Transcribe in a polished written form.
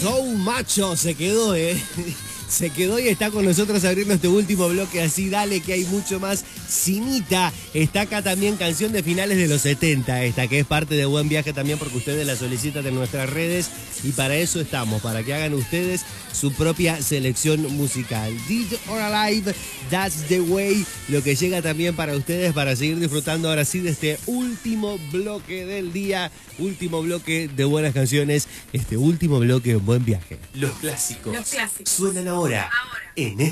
Macho se quedó, se quedó y está con nosotros abriendo este último bloque. Así dale que hay mucho más. Sinita está acá también, canción de finales de los 70, esta que es parte de Buen Viaje también porque ustedes la solicitan en nuestras redes y para eso estamos, para que hagan ustedes su propia selección musical. Dead or Alive, That's the Way, lo que llega también para ustedes para seguir disfrutando ahora sí de este último bloque del día, último bloque de buenas canciones, este último bloque de Buen Viaje. Los clásicos. Los clásicos. Suenan ahora. En